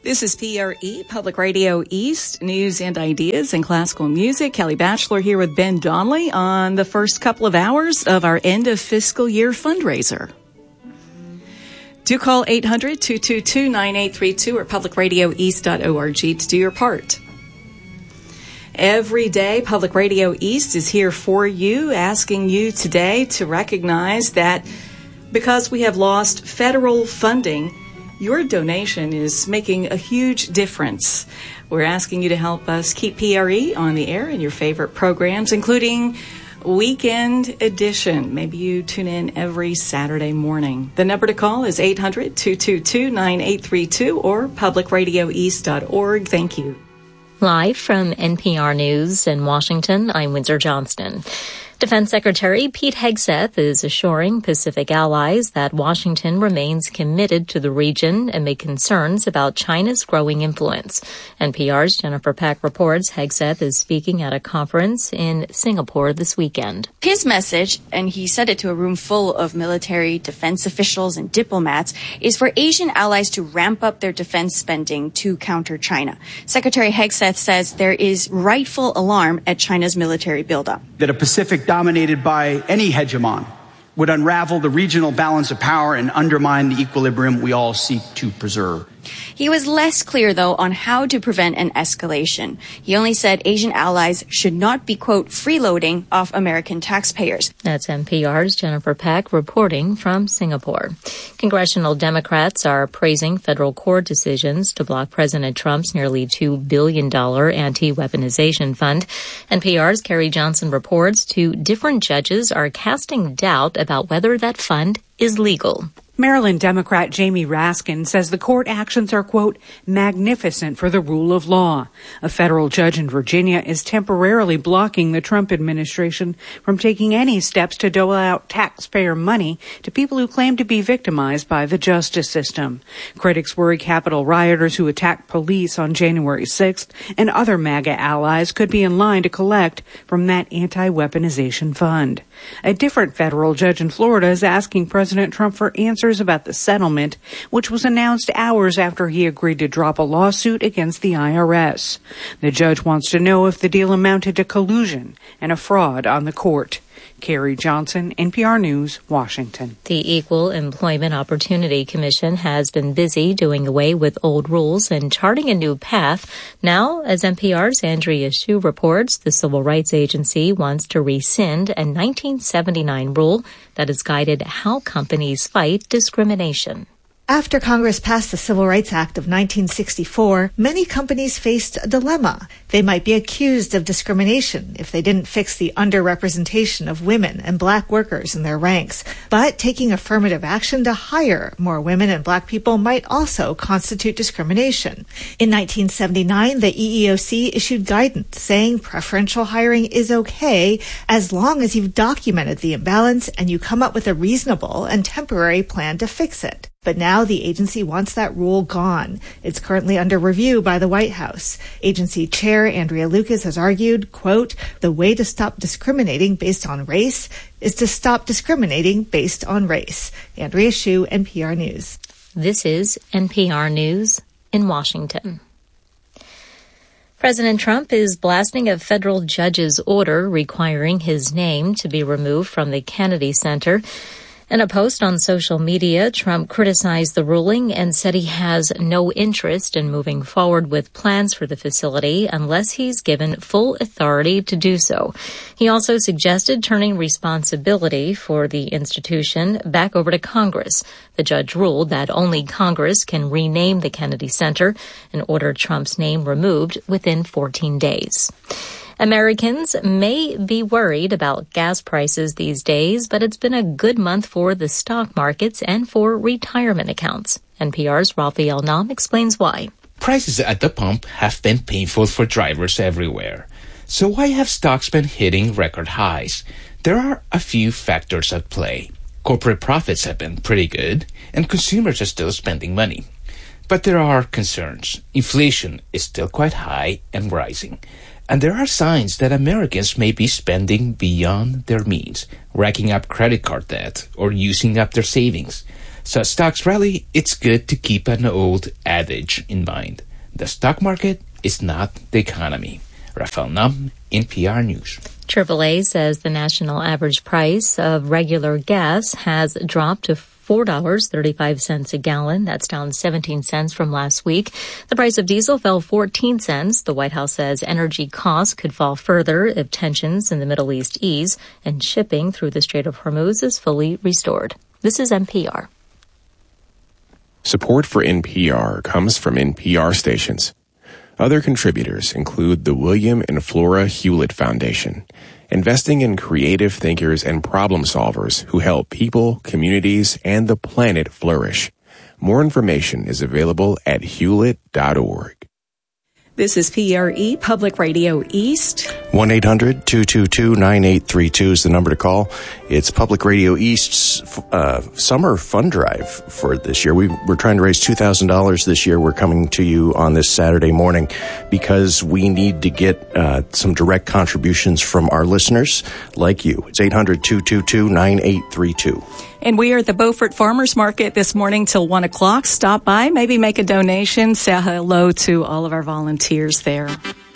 This is PRE, Public Radio East, news and ideas in classical music. Kelly Batchelor here with Ben Donnelly on the first couple of hours of our end of fiscal year fundraiser. Do call 800-222-9832 or publicradioeast.org to do your part. Every day, Public Radio East is here for you, asking you today to recognize that because we have lost federal funding, your donation is making a huge difference. We're asking you to help us keep PRE on the air in your favorite programs, including Weekend Edition. Maybe you tune in every Saturday morning. The number to call is 800-222-9832 or publicradioeast.org. Thank you. Live from NPR News in Washington, I'm Windsor Johnston. Defense Secretary Pete Hegseth is assuring Pacific allies that Washington remains committed to the region amid concerns about China's growing influence. NPR's Jennifer Peck reports Hegseth is speaking at a conference in Singapore this weekend. His message, and he said it to a room full of military, defense officials, and diplomats, is for Asian allies to ramp up their defense spending to counter China. Secretary Hegseth says there is rightful alarm at China's military buildup. That a Pacific dominated by any hegemon would unravel the regional balance of power and undermine the equilibrium we all seek to preserve. He was less clear, though, on how to prevent an escalation. He only said Asian allies should not be, quote, freeloading off American taxpayers. That's NPR's Jennifer Peck reporting from Singapore. Congressional Democrats are praising federal court decisions to block President Trump's nearly $2 billion anti-weaponization fund. NPR's Carrie Johnson reports two different judges are casting doubt about whether that fund is legal. Maryland Democrat Jamie Raskin says the court actions are, quote, magnificent for the rule of law. A federal judge in Virginia is temporarily blocking the Trump administration from taking any steps to dole out taxpayer money to people who claim to be victimized by the justice system. Critics worry Capitol rioters who attacked police on January 6th and other MAGA allies could be in line to collect from that anti-weaponization fund. A different federal judge in Florida is asking President Trump for answers about the settlement, which was announced hours after he agreed to drop a lawsuit against the IRS. The judge wants to know if the deal amounted to collusion and a fraud on the court. Carrie Johnson, NPR News, Washington. The Equal Employment Opportunity Commission has been busy doing away with old rules and charting a new path. Now, as NPR's Andrea Hsu reports, the Civil Rights Agency wants to rescind a 1979 rule that has guided how companies fight discrimination. After Congress passed the Civil Rights Act of 1964, many companies faced a dilemma. They might be accused of discrimination if they didn't fix the underrepresentation of women and black workers in their ranks. But taking affirmative action to hire more women and black people might also constitute discrimination. In 1979, the EEOC issued guidance saying preferential hiring is okay as long as you've documented the imbalance and you come up with a reasonable and temporary plan to fix it. But now the agency wants that rule gone. It's currently under review by the White House. Agency Chair Andrea Lucas has argued, quote, the way to stop discriminating based on race is to stop discriminating based on race. Andrea Hsu, NPR News. This is NPR News in Washington. President Trump is blasting a federal judge's order requiring his name to be removed from the Kennedy Center. In a post on social media, Trump criticized the ruling and said he has no interest in moving forward with plans for the facility unless he's given full authority to do so. He also suggested turning responsibility for the institution back over to Congress. The judge ruled that only Congress can rename the Kennedy Center and ordered Trump's name removed within 14 days. Americans may be worried about gas prices these days, but it's been a good month for the stock markets and for retirement accounts. NPR's Raphael Nam explains why. Prices at the pump have been painful for drivers everywhere. So why have stocks been hitting record highs? There are a few factors at play. Corporate profits have been pretty good, and consumers are still spending money. But there are concerns. Inflation is still quite high and rising. And there are signs that Americans may be spending beyond their means, racking up credit card debt or using up their savings. So stocks rally, it's good to keep an old adage in mind. The stock market is not the economy. Rafael Nam, NPR News. AAA says the national average price of regular gas has dropped to $4.35 a gallon. That's down 17 cents from last week. The price of diesel fell 14 cents. The White House says energy costs could fall further if tensions in the Middle East ease and shipping through the Strait of Hormuz is fully restored. This is NPR. Support for NPR comes from NPR stations. Other contributors include the William and Flora Hewlett Foundation, investing in creative thinkers and problem solvers who help people, communities, and the planet flourish. More information is available at hewlett.org. This is PRE, Public Radio East. 1-800-222-9832 is the number to call. It's Public Radio East's summer fund drive for this year. We're trying to raise $2,000 this year. We're coming to you on this Saturday morning because we need to get some direct contributions from our listeners like you. It's 800-222-9832. And we are at the Beaufort Farmers Market this morning till 1 o'clock. Stop by, maybe make a donation, say hello to all of our volunteers there.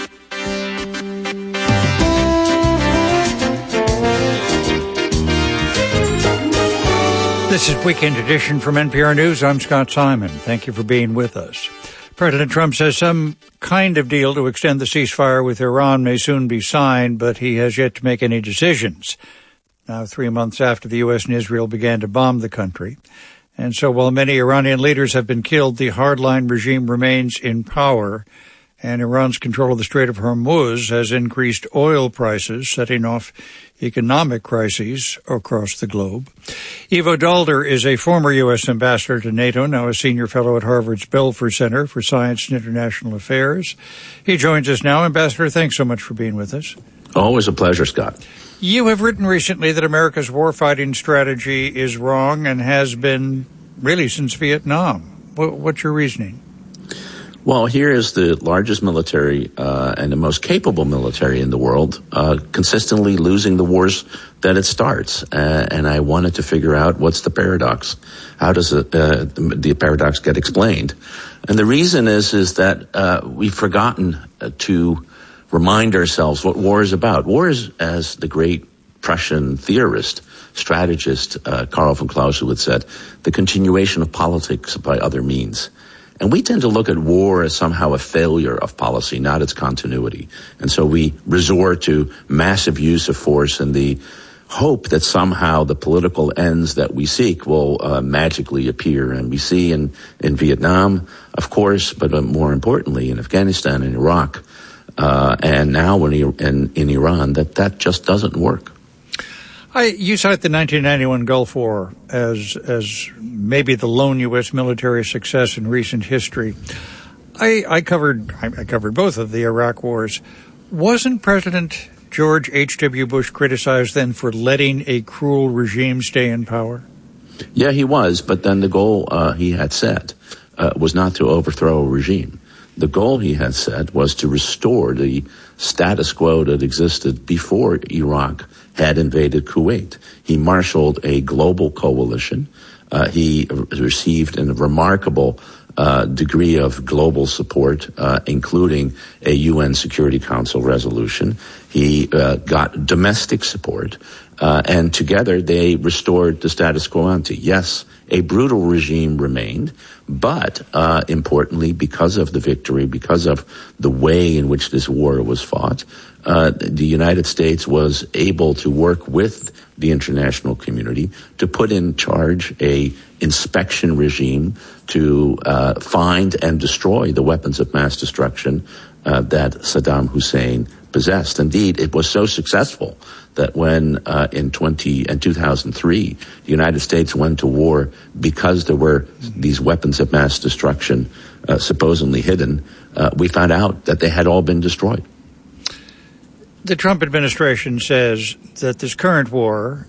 This is Weekend Edition from NPR News. I'm Scott Simon. Thank you for being with us. President Trump says some kind of deal to extend the ceasefire with Iran may soon be signed, but he has yet to make any decisions. Now, 3 months after the U.S. and Israel began to bomb the country. And so while many Iranian leaders have been killed, the hardline regime remains in power, and Iran's control of the Strait of Hormuz has increased oil prices, setting off economic crises across the globe. Ivo Daalder is a former U.S. ambassador to NATO, now a senior fellow at Harvard's Belfer Center for Science and International Affairs. He joins us now. Ambassador, thanks so much for being with us. Always a pleasure, Scott. You have written recently that America's warfighting strategy is wrong and has been really since Vietnam. What's your reasoning? Well, here is the largest military and the most capable military in the world, consistently losing the wars that it starts. And I wanted to figure out what's the paradox. How does the paradox get explained? And the reason is that we've forgotten to remind ourselves what war is about. War is, as the great Prussian theorist, strategist Karl von Clausewitz said, the continuation of politics by other means. And we tend to look at war as somehow a failure of policy, not its continuity. And so we resort to massive use of force in the hope that somehow the political ends that we seek will magically appear. And we see in Vietnam, of course, but more importantly in Afghanistan and Iraq, and now in Iran, that just doesn't work. You cite the 1991 Gulf War as maybe the lone U.S. military success in recent history. I covered both of the Iraq wars. Wasn't President George H.W. Bush criticized then for letting a cruel regime stay in power? Yeah, he was, but then the goal he had set was not to overthrow a regime. The goal he had set was to restore the status quo that existed before Iraq had invaded Kuwait. He marshaled a global coalition. He received a remarkable degree of global support, including a UN Security Council resolution. He got domestic support, and together they restored the status quo ante. Yes, a brutal regime remained, but importantly, because of the victory, because of the way in which this war was fought, the United States was able to work with the international community to put in charge a inspection regime to find and destroy the weapons of mass destruction that Saddam Hussein possessed. Indeed, it was so successful that when in 2003, the United States went to war because there were these weapons of mass destruction supposedly hidden, we found out that they had all been destroyed. The Trump administration says that this current war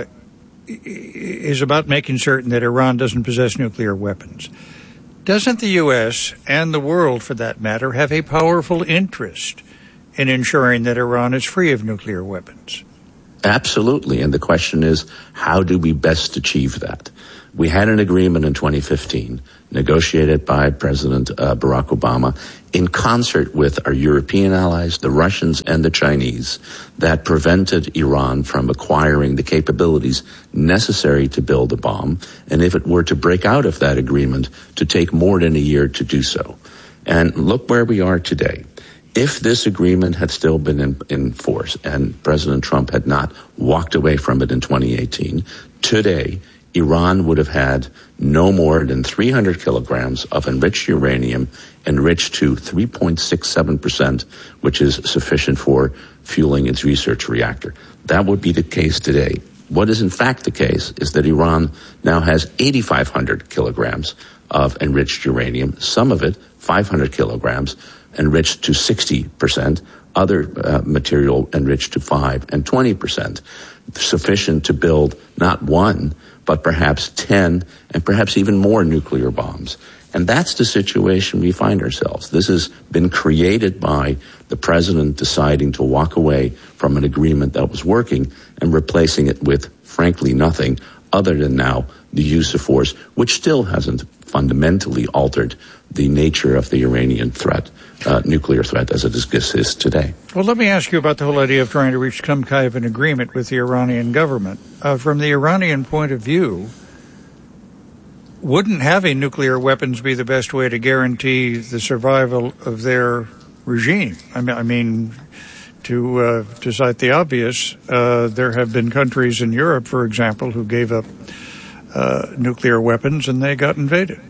is about making certain that Iran doesn't possess nuclear weapons. Doesn't the U.S. and the world, for that matter, have a powerful interest in ensuring that Iran is free of nuclear weapons? Absolutely. And the question is, how do we best achieve that? We had an agreement in 2015, negotiated by President Barack Obama, in concert with our European allies, the Russians and the Chinese, that prevented Iran from acquiring the capabilities necessary to build a bomb, and if it were to break out of that agreement, to take more than a year to do so. And look where we are today. If this agreement had still been in force and President Trump had not walked away from it in 2018, today Iran would have had no more than 300 kilograms of enriched uranium enriched to 3.67%, which is sufficient for fueling its research reactor. That would be the case today. What is in fact the case is that Iran now has 8,500 kilograms of enriched uranium, some of it 500 kilograms enriched to 60%, other material enriched to 5 and 20%, sufficient to build not one, but perhaps 10 and perhaps even more nuclear bombs. And that's the situation we find ourselves. This has been created by the president deciding to walk away from an agreement that was working and replacing it with, frankly, nothing other than now the use of force, which still hasn't fundamentally altered the nature of the Iranian threat, nuclear threat as it exists today. Well, let me ask you about the whole idea of trying to reach some kind of an agreement with the Iranian government. From the Iranian point of view, wouldn't having nuclear weapons be the best way to guarantee the survival of their regime? I mean, to cite the obvious, there have been countries in Europe, for example, who gave up nuclear weapons and they got invaded.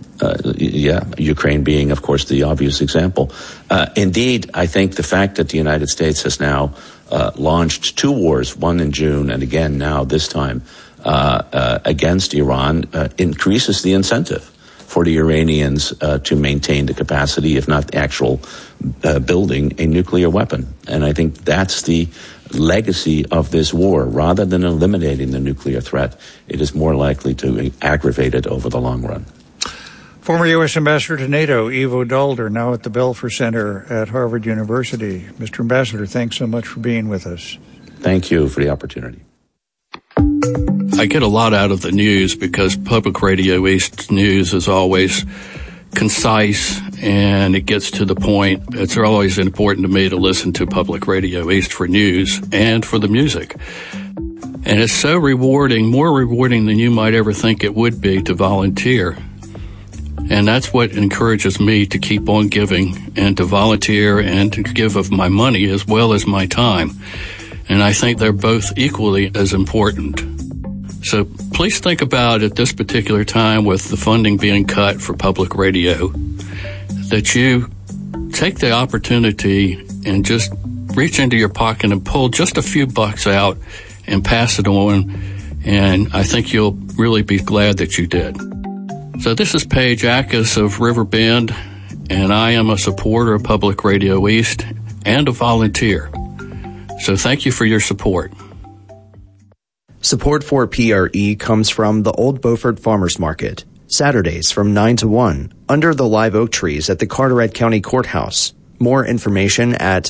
Ukraine being, of course, the obvious example. Indeed, I think the fact that the United States has now launched two wars, one in June and again now this time against Iran, increases the incentive for the Iranians to maintain the capacity, if not the actual building a nuclear weapon. And I think that's the legacy of this war. Rather than eliminating the nuclear threat, it is more likely to aggravate it over the long run. Former U.S. Ambassador to NATO, Ivo Daalder, now at the Belfer Center at Harvard University. Mr. Ambassador, thanks so much for being with us. Thank you for the opportunity. I get a lot out of the news because Public Radio East news is always concise and it gets to the point. It's always important to me to listen to Public Radio East for news and for the music. And it's so rewarding, more rewarding than you might ever think it would be to volunteer. And that's what encourages me to keep on giving and to volunteer and to give of my money as well as my time. And I think they're both equally as important. So please think about at this particular time with the funding being cut for public radio, that you take the opportunity and just reach into your pocket and pull just a few bucks out and pass it on. And I think you'll really be glad that you did. So this is Paige Ackes of River Bend, and I am a supporter of Public Radio East and a volunteer. So thank you for your support. Support for PRE comes from the Old Beaufort Farmers Market, Saturdays from 9 to 1, under the live oak trees at the Carteret County Courthouse. More information at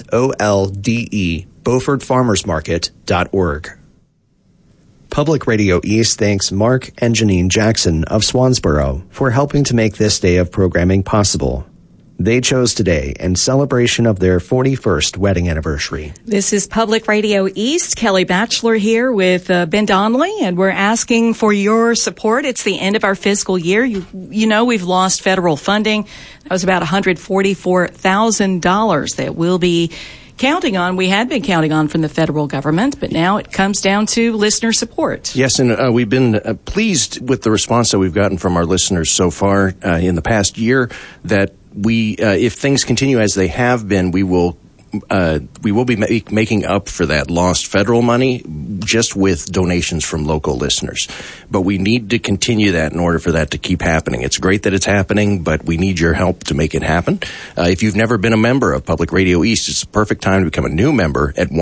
oldebeaufortfarmersmarket.org. Public Radio East thanks Mark and Janine Jackson of Swansboro for helping to make this day of programming possible. They chose today in celebration of their 41st wedding anniversary. This is Public Radio East. Kelly Batchelor here with Ben Donnelly, and we're asking for your support. It's the end of our fiscal year. You know we've lost federal funding. That was about $144,000 that we'll be we had been counting on from the federal government, but now it comes down to listener support. Yes, and we've been pleased with the response that we've gotten from our listeners so far in the past year, that if things continue as they have been, we will be making up for that lost federal money just with donations from local listeners. But we need to continue that in order for that to keep happening. It's great that it's happening, but we need your help to make it happen. If you've never been a member of Public Radio East, it's the perfect time to become a new member at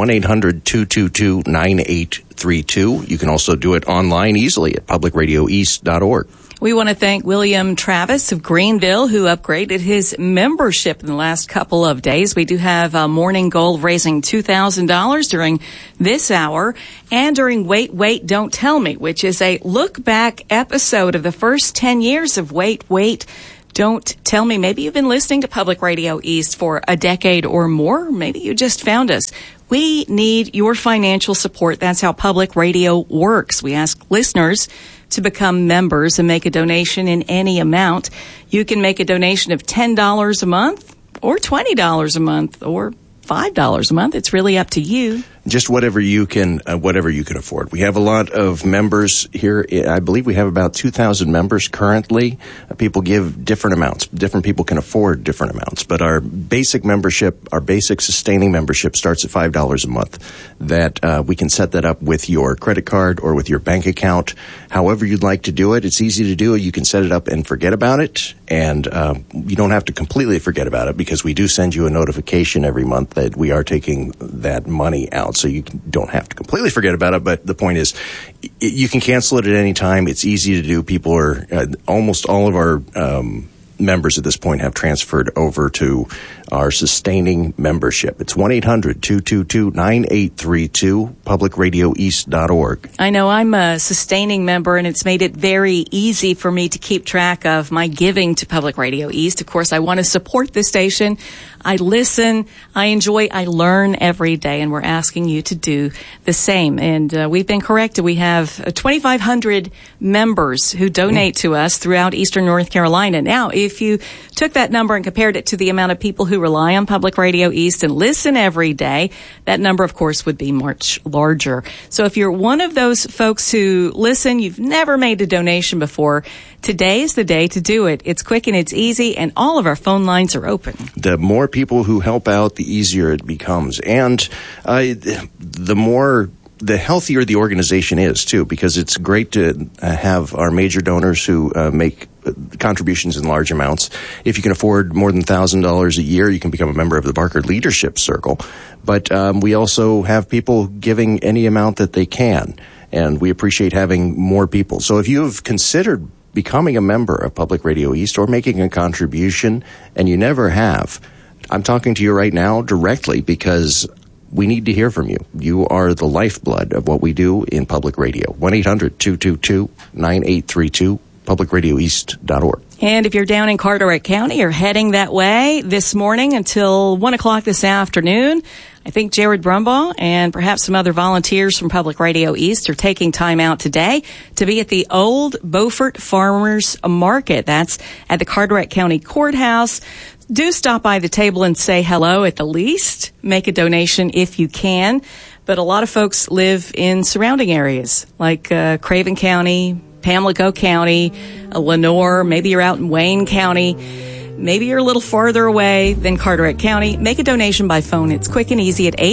1-800-222-9832. You can also do it online easily at publicradioeast.org. We want to thank William Travis of Greenville, who upgraded his membership in the last couple of days. We do have a morning goal of raising $2,000 during this hour and during Wait, Wait, Don't Tell Me, which is a look-back episode of the first 10 years of Wait, Wait, Don't Tell Me. Maybe you've been listening to Public Radio East for a decade or more. Maybe you just found us. We need your financial support. That's how public radio works. We ask listeners to become members and make a donation in any amount. You can make a donation of $10 a month or $20 a month or $5 a month. It's really up to you. Just whatever you can afford. We have a lot of members here. I believe we have about 2,000 members currently. People give different amounts. Different people can afford different amounts. But our basic membership, our basic sustaining membership starts at $5 a month. That we can set that up with your credit card or with your bank account. However you'd like to do it, it's easy to do. You can set it up and forget about it. And you don't have to completely forget about it because we do send you a notification every month that we are taking that money out. So you don't have to completely forget about it, but the point is you can cancel it at any time. It's easy to do. People are almost all of our members at this point have transferred over to our sustaining membership. It's 1-800-222-9832, publicradioeast.org. I know I'm a sustaining member, and it's made it very easy for me to keep track of my giving to Public Radio East. Of course, I want to support the station. I listen, I enjoy, I learn every day, and we're asking you to do the same. And we've been corrected. We have 2,500 members who donate to us throughout Eastern North Carolina. Now, if you took that number and compared it to the amount of people who rely on Public Radio East and listen every day, that number, of course, would be much larger. So if you're one of those folks who listen, you've never made a donation before, today is the day to do it. It's quick and it's easy, and all of our phone lines are open. The more people who help out, the easier it becomes. And the healthier the organization is, too, because it's great to have our major donors who make contributions in large amounts. If you can afford more than $1,000 a year, you can become a member of the Barker Leadership Circle. But we also have people giving any amount that they can, and we appreciate having more people. So if you have considered becoming a member of Public Radio East or making a contribution and you never have, I'm talking to you right now directly because we need to hear from you. You are the lifeblood of what we do in public radio. 1-800-222-9832, publicradioeast.org. And if you're down in Carteret County or heading that way this morning until 1 o'clock this afternoon, I think Jared Brumbaugh and perhaps some other volunteers from Public Radio East are taking time out today to be at the Old Beaufort Farmers Market. That's at the Carteret County Courthouse. Do stop by the table and say hello at the least. Make a donation if you can. But a lot of folks live in surrounding areas like Craven County, Pamlico County, Lenoir. Maybe you're out in Wayne County. Maybe you're a little farther away than Carteret County. Make a donation by phone. It's quick and easy at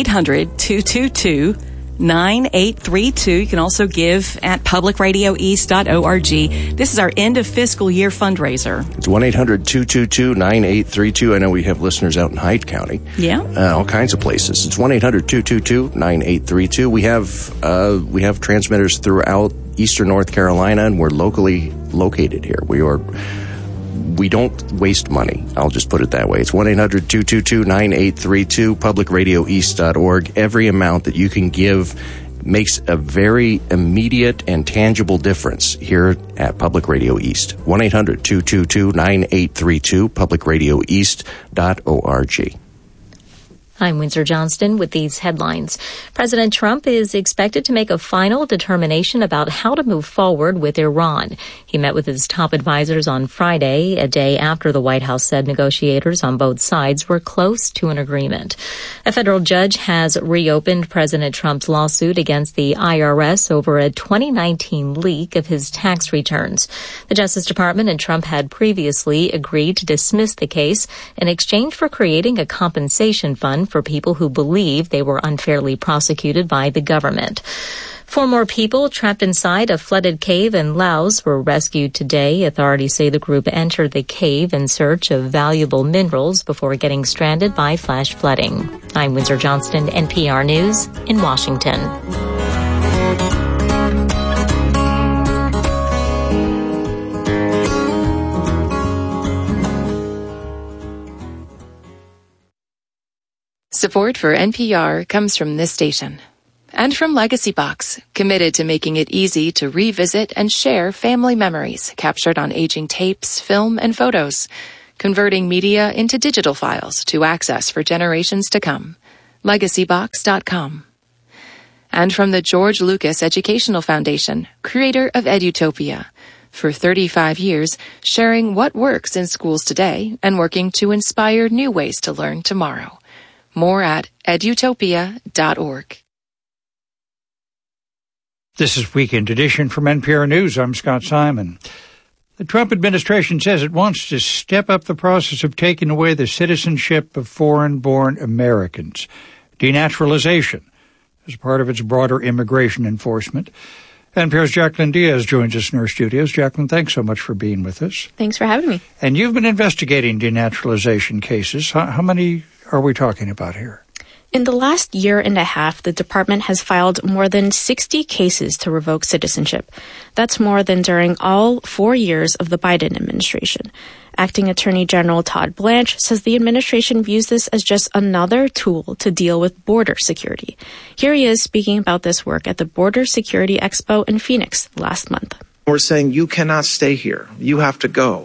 800-222-9832. You can also give at publicradioeast.org. This is our end of fiscal year fundraiser. It's 1-800-222-9832. I know we have listeners out in Hyde County. Yeah. All kinds of places. It's 1-800-222-9832. We have transmitters throughout Eastern North Carolina, and we're locally located here. We don't waste money. I'll just put it that way. It's 1-800-222-9832, publicradioeast.org. Every amount that you can give makes a very immediate and tangible difference here at Public Radio East. 1-800-222-9832, publicradioeast.org. I'm Windsor Johnston with these headlines. President Trump is expected to make a final determination about how to move forward with Iran. He met with his top advisors on Friday, a day after the White House said negotiators on both sides were close to an agreement. A federal judge has reopened President Trump's lawsuit against the IRS over a 2019 leak of his tax returns. The Justice Department and Trump had previously agreed to dismiss the case in exchange for creating a compensation fund for people who believe they were unfairly prosecuted by the government. 4 more people trapped inside a flooded cave in Laos were rescued today. Authorities say the group entered the cave in search of valuable minerals before getting stranded by flash flooding. I'm Windsor Johnston, NPR News in Washington. Support for NPR comes from this station. And from Legacy Box, committed to making it easy to revisit and share family memories captured on aging tapes, film, and photos, converting media into digital files to access for generations to come. LegacyBox.com. And from the George Lucas Educational Foundation, creator of Edutopia, for 35 years, sharing what works in schools today and working to inspire new ways to learn tomorrow. More at edutopia.org. This is Weekend Edition from NPR News. I'm Scott Simon. The Trump administration says it wants to step up the process of taking away the citizenship of foreign-born Americans. Denaturalization as part of its broader immigration enforcement. NPR's Jacqueline Diaz joins us in our studios. Jacqueline, thanks so much for being with us. Thanks for having me. And you've been investigating denaturalization cases. How many are we talking about here? In the last year and a half, the department has filed more than 60 cases to revoke citizenship. That's more than during all 4 years of the Biden administration. Acting Attorney General Todd Blanche says the administration views this as just another tool to deal with border security. Here he is speaking about this work at the Border Security Expo in Phoenix last month. We're saying you cannot stay here. You have to go.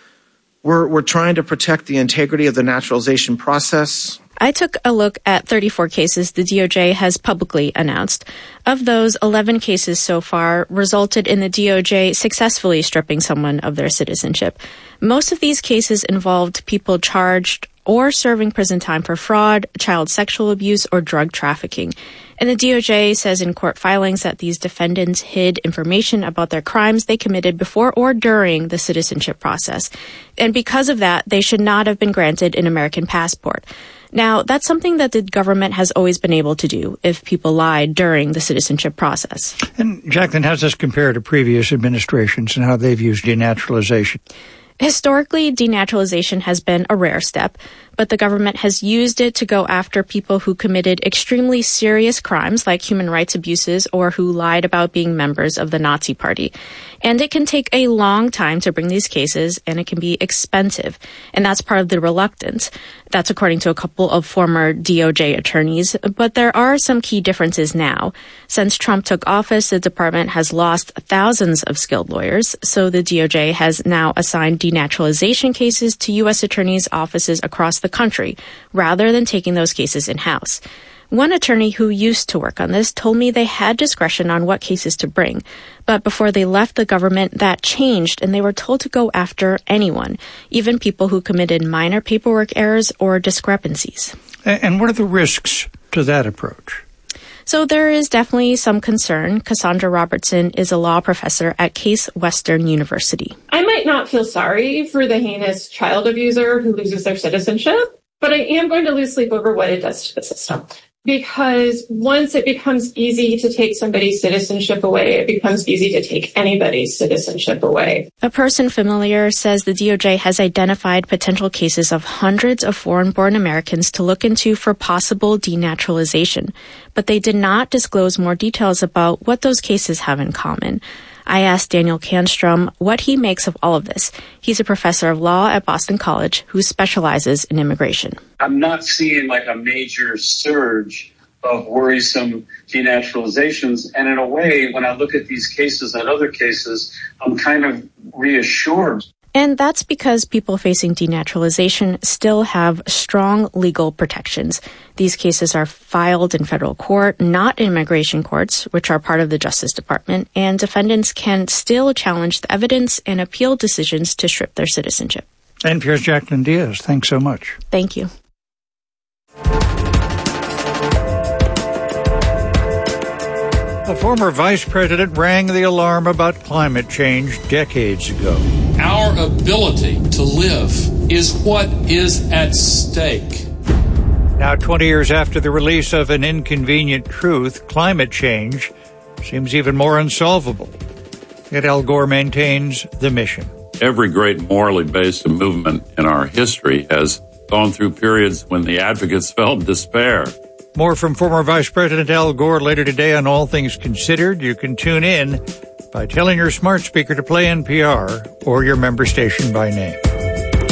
We're trying to protect the integrity of the naturalization process. I took a look at 34 cases the DOJ has publicly announced. Of those, 11 cases so far resulted in the DOJ successfully stripping someone of their citizenship. Most of these cases involved people charged or serving prison time for fraud, child sexual abuse, or drug trafficking. And the DOJ says in court filings that these defendants hid information about their crimes they committed before or during the citizenship process. And because of that, they should not have been granted an American passport. Now, that's something that the government has always been able to do if people lied during the citizenship process. And, Jacqueline, how does this compare to previous administrations and how they've used denaturalization? Historically, denaturalization has been a rare step, but the government has used it to go after people who committed extremely serious crimes like human rights abuses or who lied about being members of the Nazi Party. And it can take a long time to bring these cases, and it can be expensive. And that's part of the reluctance. That's according to a couple of former DOJ attorneys. But there are some key differences now. Since Trump took office, the department has lost thousands of skilled lawyers. So the DOJ has now assigned denaturalization cases to U.S. attorneys' offices across the country, rather than taking those cases in-house. One attorney who used to work on this told me they had discretion on what cases to bring. But before they left the government, that changed, and they were told to go after anyone, even people who committed minor paperwork errors or discrepancies. And what are the risks to that approach? So there is definitely some concern. Cassandra Robertson is a law professor at Case Western University. I might not feel sorry for the heinous child abuser who loses their citizenship, but I am going to lose sleep over what it does to the system. Because once it becomes easy to take somebody's citizenship away, it becomes easy to take anybody's citizenship away. A person familiar says the DOJ has identified potential cases of hundreds of foreign-born Americans to look into for possible denaturalization, but they did not disclose more details about what those cases have in common. I asked Daniel Canstrom what he makes of all of this. He's a professor of law at Boston College who specializes in immigration. I'm not seeing like a major surge of worrisome denaturalizations. And in a way, when I look at these cases and other cases, I'm kind of reassured. And that's because people facing denaturalization still have strong legal protections. These cases are filed in federal court, not in immigration courts, which are part of the Justice Department, and defendants can still challenge the evidence and appeal decisions to strip their citizenship. NPR's Jacqueline Diaz, thanks so much. Thank you. A former vice president rang the alarm about climate change decades ago. Our ability to live is what is at stake. Now, 20 years after the release of An Inconvenient Truth, climate change seems even more unsolvable. Yet Al Gore maintains the mission. Every great morally based movement in our history has gone through periods when the advocates felt despair. More from former Vice President Al Gore later today on All Things Considered. You can tune in by telling your smart speaker to play NPR or your member station by name.